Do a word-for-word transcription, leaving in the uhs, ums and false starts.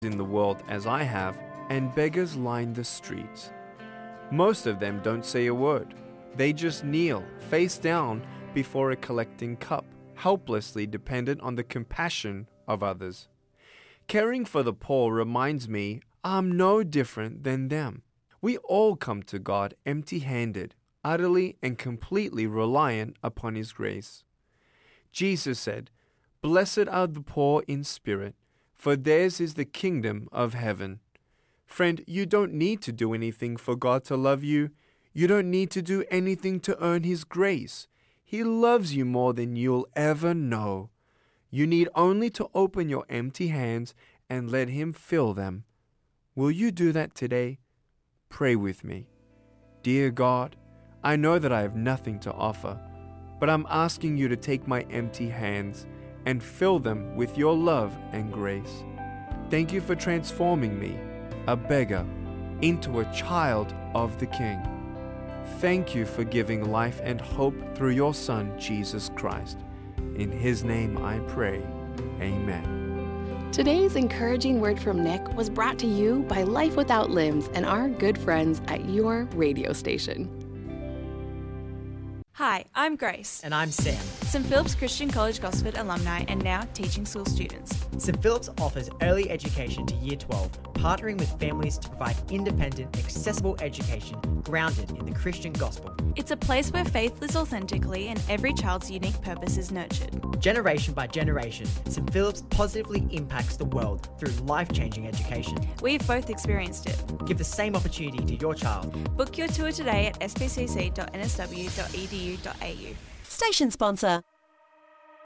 in the world as I have, and beggars line the streets. Most of them don't say a word. They just kneel, face down, before a collecting cup, helplessly dependent on the compassion of others. Caring for the poor reminds me I'm no different than them. We all come to God empty-handed, utterly and completely reliant upon His grace. Jesus said, "Blessed are the poor in spirit, for theirs is the kingdom of heaven." Friend, you don't need to do anything for God to love you. You don't need to do anything to earn His grace. He loves you more than you'll ever know. You need only to open your empty hands and let Him fill them. Will you do that today? Pray with me. Dear God, I know that I have nothing to offer, but I'm asking you to take my empty hands and fill them with your love and grace. Thank you for transforming me, a beggar, into a child of the King. Thank you for giving life and hope through your Son, Jesus Christ. In His name I pray. Amen. Today's encouraging word from Nick was brought to you by Life Without Limbs and our good friends at your radio station. Hi, I'm Grace. And I'm Sam. Saint Philip's Christian College Gosford alumni and now teaching school students. Saint Philip's offers early education to Year twelve, partnering with families to provide independent, accessible education grounded in the Christian gospel. It's a place where faith lives authentically and every child's unique purpose is nurtured. Generation by generation, Saint Philip's positively impacts the world through life-changing education. We've both experienced it. Give the same opportunity to your child. Book your tour today at s p c c dot n s w dot e d u dot a u. Station sponsor,